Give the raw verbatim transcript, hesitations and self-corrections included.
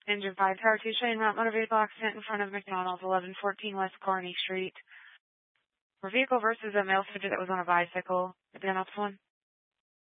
Engine five, Tower two, Cheyenne Route, motor vehicle accident in front of McDonald's, eleven fourteen West Kearney Street. For vehicle versus a male subject that was on a bicycle. Again, that's one.